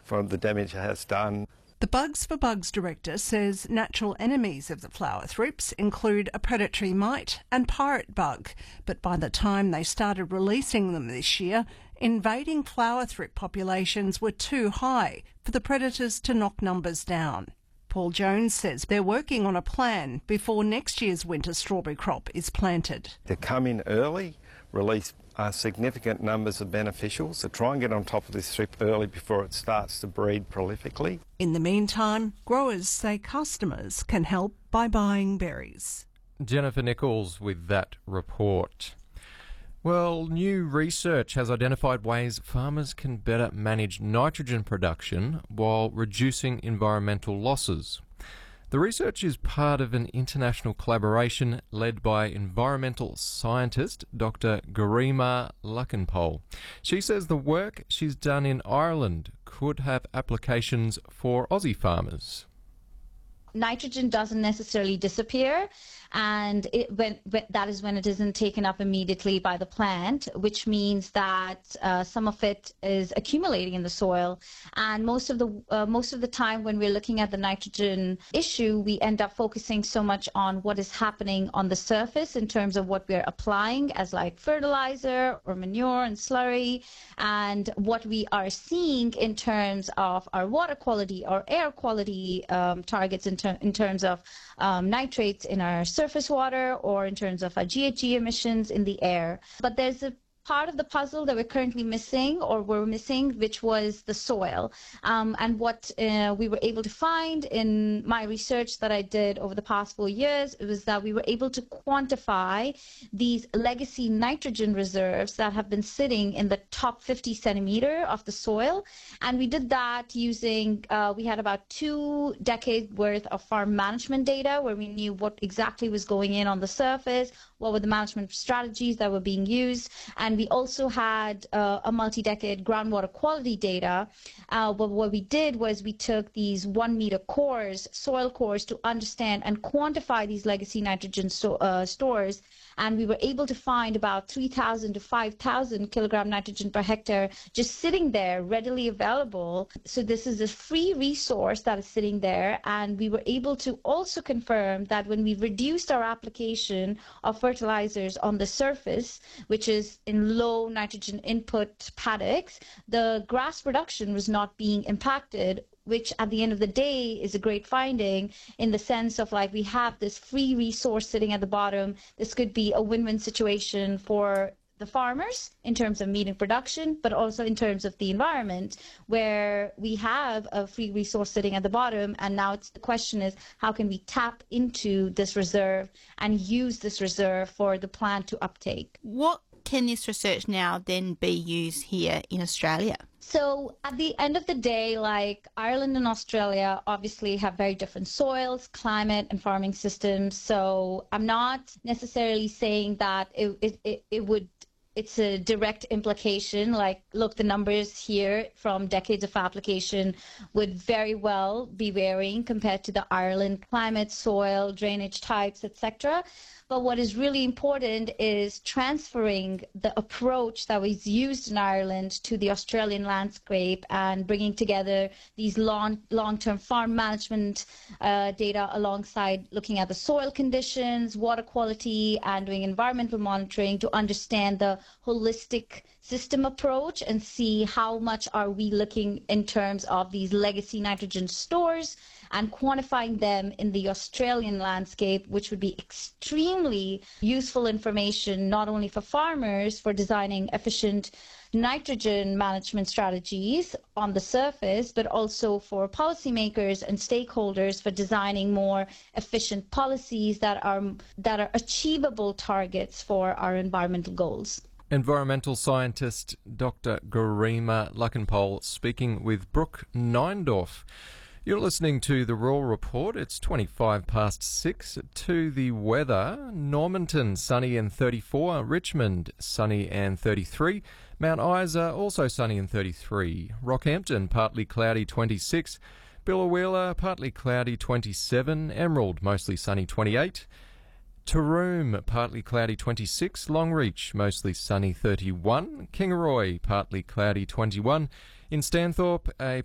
for the damage it has done. The Bugs for Bugs director says natural enemies of the flower thrips include a predatory mite and pirate bug, but by the time they started releasing them this year, invading flower thrip populations were too high for the predators to knock numbers down. Paul Jones says they're working on a plan before next year's winter strawberry crop is planted. To come in early, release significant numbers of beneficials, to try and get on top of this thrip early before it starts to breed prolifically. In the meantime, growers say customers can help by buying berries. Jennifer Nichols with that report. Well, new research has identified ways farmers can better manage nitrogen production while reducing environmental losses. The research is part of an international collaboration led by environmental scientist Dr. Garima Luckenpole. She says the work she's done in Ireland could have applications for Aussie farmers. Nitrogen doesn't necessarily disappear, and that is when it isn't taken up immediately by the plant, which means that some of it is accumulating in the soil. And most of the time when we're looking at the nitrogen issue, we end up focusing so much on what is happening on the surface in terms of what we're applying as like fertilizer or manure and slurry, and what we are seeing in terms of our water quality or air quality targets in terms of nitrates in our surface water or in terms of our GHG emissions in the air. But there's a part of the puzzle that we're currently missing, which was the soil. And what we were able to find in my research that I did over the past 4 years was that we were able to quantify these legacy nitrogen reserves that have been sitting in the top 50 centimeter of the soil. And we did that using, we had about 2 decades worth of farm management data where we knew what exactly was going in on the surface, what were the management strategies that were being used, and we also had a multi-decade groundwater quality data. But what we did was we took these 1 meter cores, soil cores, to understand and quantify these legacy nitrogen stores. And we were able to find about 3,000 to 5,000 kilogram nitrogen per hectare just sitting there, readily available. So this is a free resource that is sitting there. And we were able to also confirm that when we reduced our application of fertilizers on the surface, which is in low nitrogen input paddocks, the grass production was not being impacted, which at the end of the day is a great finding in the sense of like we have this free resource sitting at the bottom. This could be a win-win situation for the farmers in terms of meeting production, but also in terms of the environment, where we have a free resource sitting at the bottom. And now the question is, how can we tap into this reserve and use this reserve for the plant to uptake? What can this research now then be used here in Australia? So at the end of the day, like Ireland and Australia obviously have very different soils, climate, and farming systems. So I'm not necessarily saying that it's a direct implication. Like, look, the numbers here from decades of application would very well be varying compared to the Ireland climate, soil, drainage types, etc. But what is really important is transferring the approach that was used in Ireland to the Australian landscape and bringing together these long-term farm management data alongside looking at the soil conditions, water quality, and doing environmental monitoring to understand the holistic system approach and see how much are we looking in terms of these legacy nitrogen stores and quantifying them in the Australian landscape, which would be extremely useful information not only for farmers for designing efficient nitrogen management strategies on the surface, but also for policymakers and stakeholders for designing more efficient policies that are achievable targets for our environmental goals. Environmental scientist Dr. Garima Luckenpole speaking with Brooke Neindorf. You're listening to the Rural Report. It's 6:25. To the weather, Normanton sunny and 34, Richmond sunny and 33, Mount Isa also sunny and 33, Rockhampton partly cloudy 26, Biloela partly cloudy 27, Emerald mostly sunny 28, Taroom partly cloudy 26, Longreach mostly sunny 31, Kingaroy partly cloudy 21, in Stanthorpe a